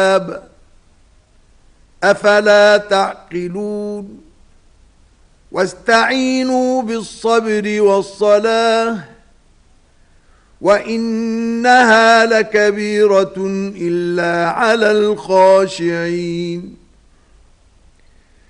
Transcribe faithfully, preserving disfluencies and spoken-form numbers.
أفلا تعقلون واستعينوا بالصبر والصلاة وإنها لكبيرة إلا على الخاشعين